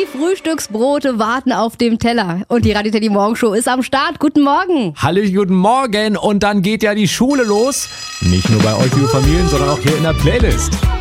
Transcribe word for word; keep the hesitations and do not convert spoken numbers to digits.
Die Frühstücksbrote warten auf dem Teller. Und die Radio Teddy Morgenshow ist am Start. Guten Morgen. Hallo, guten Morgen. Und dann geht ja die Schule los. Nicht nur bei euch, liebe Familien, sondern auch hier in der Playlist.